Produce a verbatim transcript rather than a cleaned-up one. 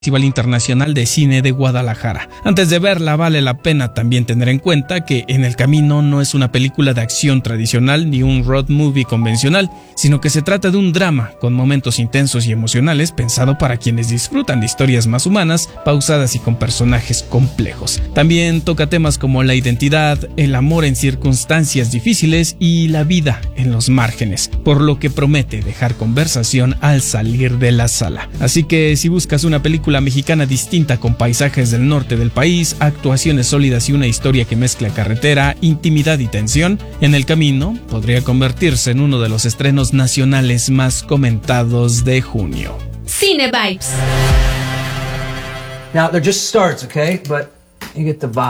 Festival Internacional de Cine de Guadalajara. Antes de verla, vale la pena también tener en cuenta que En el Camino no es una película de acción tradicional ni un road movie convencional, sino que se trata de un drama con momentos intensos y emocionales pensado para quienes disfrutan de historias más humanas, pausadas y con personajes complejos. También toca temas como la identidad, el amor en circunstancias difíciles y la vida en los márgenes, por lo que promete dejar conversación al salir de la sala. Así que si buscas una película mexicana distinta con paisajes del norte del país, actuaciones sólidas y una historia que mezcla carretera, intimidad y tensión, En el Camino podría convertirse en uno de los estrenos nacionales más comentados de junio. Cine Vibes. Now they're just starts, okay? But you get the vibe.